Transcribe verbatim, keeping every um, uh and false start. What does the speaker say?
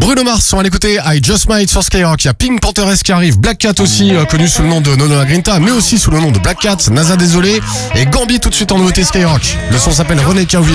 Bruno Mars, on va l'écouter. I Just Might sur Skyrock. Il y a Pink Panthers qui arrive. Black Cat aussi, euh, connu sous le nom de Nono Grinta, mais aussi sous le nom de Black Cat. NASA désolé. Et Gambi tout de suite en nouveauté Skyrock. Le son s'appelle René Caoville.